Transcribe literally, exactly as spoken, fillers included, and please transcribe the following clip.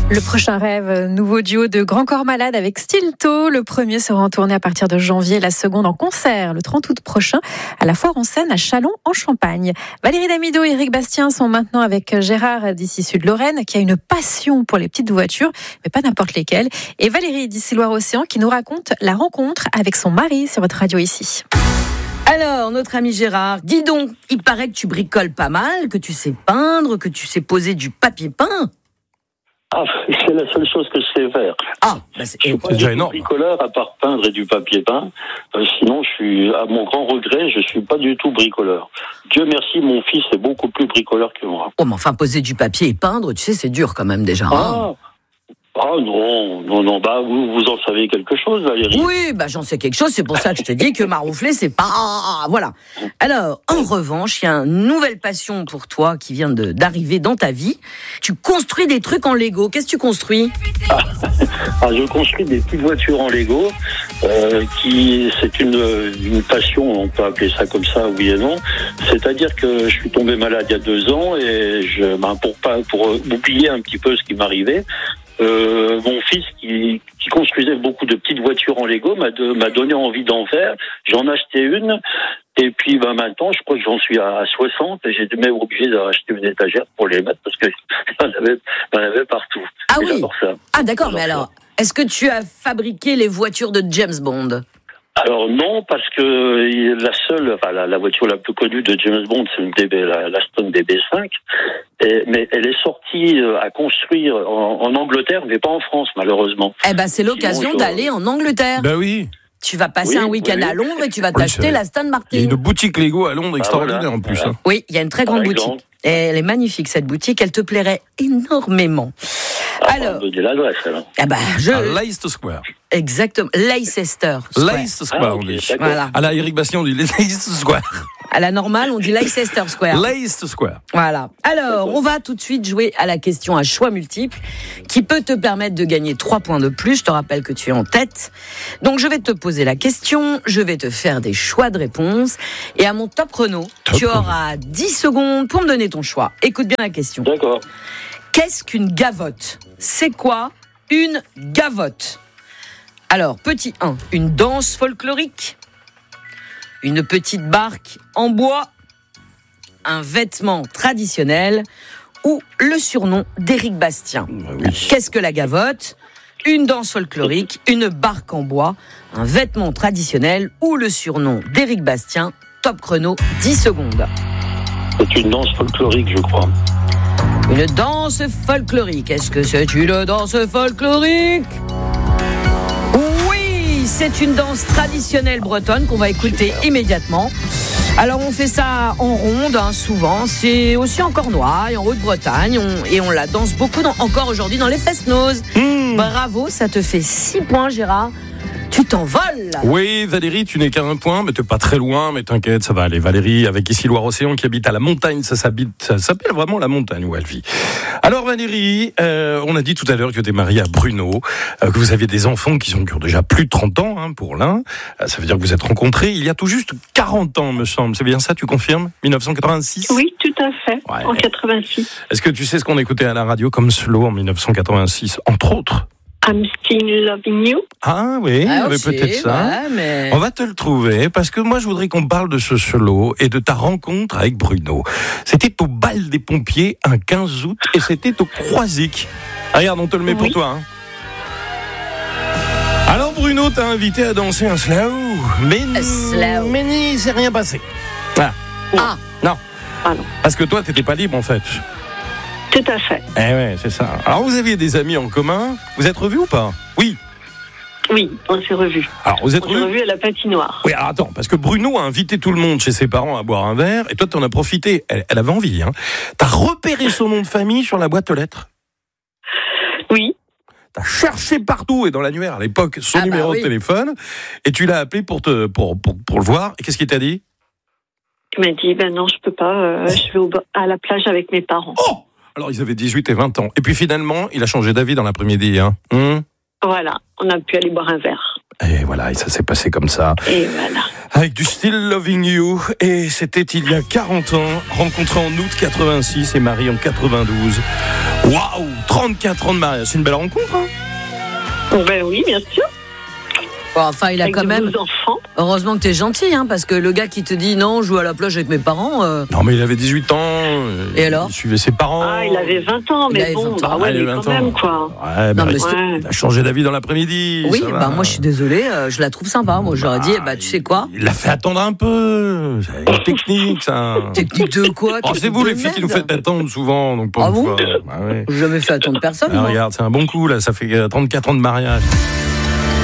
Le prochain rêve, nouveau duo de Grand Corps Malade avec Stilto. Le premier sera en tournée à partir de janvier, la seconde en concert le trente août prochain à la Foire en Seine à Châlons en Champagne. Valérie Damido et Éric Bastien sont maintenant avec Gérard d'ici Sud-Lorraine qui a une passion pour les petites voitures, mais pas n'importe lesquelles. Et Valérie d'ici Loire-Océan qui nous raconte la rencontre avec son mari sur votre radio ici. Alors, notre ami Gérard, dis donc, il paraît que tu bricoles pas mal, que tu sais peindre, que tu sais poser du papier peint. Ah, c'est la seule chose que je sais faire. Ah, bah c'est, je suis pas déjà énorme. Bricoleur à part peindre et du papier peint. Euh, sinon, je suis, à mon grand regret, je suis pas du tout bricoleur. Dieu merci, mon fils est beaucoup plus bricoleur que moi. Oh, mais enfin, poser du papier et peindre, tu sais, c'est dur quand même déjà. Ah. Hein. Ah non, non, non, bah vous, vous en savez quelque chose, Valérie? Oui, bah j'en sais quelque chose, c'est pour ça que je te dis que maroufler, c'est pas... Voilà. Alors, en revanche, il y a une nouvelle passion pour toi qui vient de, d'arriver dans ta vie. Tu construis des trucs en Lego. Qu'est-ce que tu construis? ah, ah, je construis des petites voitures en Lego, euh, qui c'est une, une passion, on peut appeler ça comme ça, oui et non. C'est-à-dire que je suis tombé malade il y a deux ans et je, ben, pour pas, pour oublier un petit peu ce qui m'arrivait, Euh, mon fils qui, qui construisait beaucoup de petites voitures en Lego m'a, de, m'a donné envie d'en faire. J'en ai acheté une et puis ben, maintenant je crois que j'en suis à soixante et j'étais même obligé d'acheter une étagère pour les mettre parce que j'en avais, j'en avais partout. Ah et oui. j'adore ça. Ah d'accord, j'adore mais ça. alors, est-ce que tu as fabriqué les voitures de James Bond? Alors non, parce que la seule, enfin la, la voiture la plus connue de James Bond, c'est une D B, la, la Stone D B cinq, et, mais elle est sortie à construire en, en Angleterre, mais pas en France malheureusement. Eh ben c'est l'occasion Sinon, je... d'aller en Angleterre. Ben oui. Tu vas passer oui, un week-end oui. à Londres et tu vas Oui, t'acheter c'est... la Aston Martin. Il y a une boutique Lego à Londres extraordinaire ah, voilà. en plus. Voilà. Hein. Oui, il y a une très grande Par boutique. exemple. Et elle est magnifique cette boutique, elle te plairait énormément. Ah, Alors, on me dit l'adresse alors. ah bah je À Leicester Square. exactement Leicester Square. Leicester Square, Ah, on ok, dit. d'accord. Voilà. À la Éric Bastien, on dit Leicester Square. À la normale, on dit Leicester Square. Leicester Square. Voilà. Alors, on va tout de suite jouer à la question à choix multiples qui peut te permettre de gagner trois points de plus. Je te rappelle que tu es en tête. Donc, je vais te poser la question, je vais te faire des choix de réponse et à mon top chrono, Top tu chrono. auras dix secondes pour me donner ton choix. Écoute bien la question. D'accord. Qu'est-ce qu'une gavotte? C'est quoi une gavotte? Alors, petit un, une danse folklorique, une petite barque en bois, un vêtement traditionnel ou le surnom d'Éric Bastien. Oui. Qu'est-ce que la gavotte? Une danse folklorique, une barque en bois, un vêtement traditionnel ou le surnom d'Éric Bastien. Top chrono, dix secondes. C'est une danse folklorique, je crois. Une danse folklorique. Est-ce que c'est une danse folklorique? Oui, c'est une danse traditionnelle bretonne qu'on va écouter immédiatement. Alors on fait ça en ronde, hein, souvent. C'est aussi en Cornouailles, en Haute-Bretagne, on, et on la danse beaucoup dans, encore aujourd'hui dans les Fest-Noz. Mmh. Bravo, ça te fait six points, Gérard. Tu t'envoles. Oui, Valérie, tu n'es qu'à un point, mais t'es pas très loin, mais t'inquiète, ça va aller. Valérie, avec ici Loire-Océan, qui habite à la montagne, ça, s'habite, ça s'appelle vraiment la montagne où elle vit. Alors Valérie, euh, on a dit tout à l'heure que tu es mariée à Bruno, euh, que vous aviez des enfants qui, sont, qui ont déjà plus de trente ans, hein, pour l'un. Euh, ça veut dire que vous êtes rencontrés il y a tout juste quarante ans, me semble. C'est bien ça, tu confirmes? dix-neuf cent quatre-vingt-six? Oui, tout à fait, Ouais. en quatre-vingt-six. Est-ce que tu sais ce qu'on écoutait à la radio comme slow en dix-neuf cent quatre-vingt-six, entre autres? I'm still loving you. Ah oui, il y Ah, avait aussi, peut-être ça. ouais, mais... On va te le trouver, parce que moi je voudrais qu'on parle de ce solo et de ta rencontre avec Bruno. C'était au bal des pompiers un quinze août et c'était au Croisic. Regarde, on te le met Oui. pour toi. Hein. Alors Bruno t'a invité à danser un slow, mais, Un slow. mais il s'est rien passé. Voilà. Ah, Non, Ah non, parce que toi t'étais pas libre en fait. tout à fait. Eh ouais, c'est ça. Alors vous aviez des amis en commun, vous êtes revus ou pas? Oui. Oui, on s'est revus. Alors vous êtes On s'est revus? revus à la patinoire. Oui, alors attends, parce que Bruno a invité tout le monde chez ses parents à boire un verre, et toi, t'en as profité. Elle, elle avait envie, hein. T'as repéré son nom de famille sur la boîte aux lettres. Oui, T'as cherché partout, et dans l'annuaire, à l'époque, son Ah bah numéro oui. de téléphone, et tu l'as appelé pour, te, pour, pour, pour le voir. Et qu'est-ce qu'il t'a dit? il m'a dit, ben non, je peux pas, euh, je vais au, à la plage avec mes parents. Oh! Alors, ils avaient dix-huit et vingt ans. Et puis finalement, il a changé d'avis dans l'après-midi, hein. Hum. Voilà, on a pu aller boire un verre. Et voilà, et ça s'est passé comme ça. Et voilà. Avec du Still Loving You. Et c'était il y a quarante ans, rencontré en août quatre-vingt-six et marié en quatre-vingt-douze. Waouh, trente-quatre ans de mariage, c'est une belle rencontre, hein? Bon, ben oui, bien sûr. Bon, enfin, il a Avec quand de même. beaux enfants. Heureusement que t'es gentil, hein, parce que le gars qui te dit non, je joue à la plage avec mes parents. Euh... Non, mais il avait dix-huit ans. euh, Et alors Il suivait ses parents. Ah, il avait vingt ans, Il mais avait bon, vingt ans. bah ouais, Ah, il mais avait quand vingt ans. même, quoi. Ouais, Non, bah, mais il- Ouais. il a changé d'avis dans l'après-midi. Oui, ça va. bah moi je suis désolée, euh, je la trouve sympa. Moi j'aurais dit, eh bah, tu sais quoi? Il l'a fait attendre un peu. C'est une technique, ça. Technique de quoi? Oh, c'est vous, les filles, qui nous faites attendre souvent. Donc pour Ah une bon fois. Ah ouais. J'ai jamais fait attendre personne. Ah, moi. regarde, c'est un bon coup, là. Ça fait trente-quatre ans de mariage.